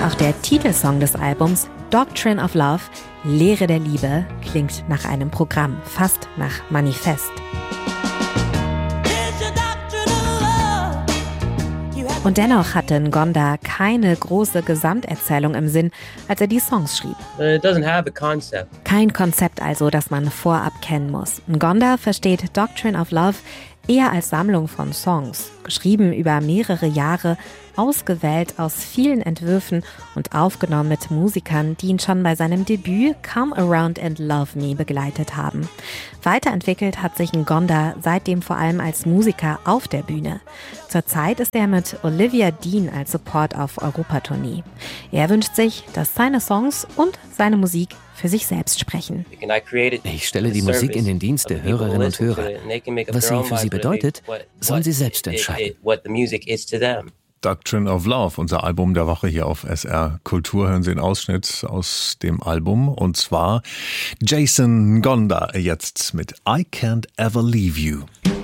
Auch der Titelsong des Albums, Doctrine of Love, Lehre der Liebe, klingt nach einem Programm, fast nach Manifest. Und dennoch hatte Ngonda keine große Gesamterzählung im Sinn, als er die Songs schrieb. Kein Konzept also, das man vorab kennen muss. Ngonda versteht Doctrine of Love eher als Sammlung von Songs, geschrieben über mehrere Jahre, ausgewählt aus vielen Entwürfen und aufgenommen mit Musikern, die ihn schon bei seinem Debüt Come Around and Love Me begleitet haben. Weiterentwickelt hat sich Ngonda seitdem vor allem als Musiker auf der Bühne. Zurzeit ist er mit Olivia Dean als Support auf Europatournee. Er wünscht sich, dass seine Songs und seine Musik für sich selbst sprechen. Ich stelle die Musik in den Dienst der Hörerinnen und Hörer. Was sie für sie bedeutet, sollen sie selbst entscheiden. Doctrine of Love, unser Album der Woche hier auf SR Kultur. Hören Sie einen Ausschnitt aus dem Album, und zwar Jason Ngonda jetzt mit I Can't Ever Leave You.